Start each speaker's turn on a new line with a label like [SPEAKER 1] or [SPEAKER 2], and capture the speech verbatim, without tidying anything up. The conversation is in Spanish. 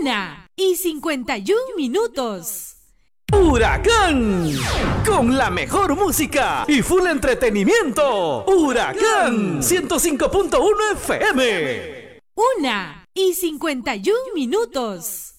[SPEAKER 1] Una y cincuenta y un minutos.
[SPEAKER 2] Huracán, con la mejor música y full entretenimiento. Huracán ciento cinco punto uno F M.
[SPEAKER 1] Una y cincuenta y un minutos.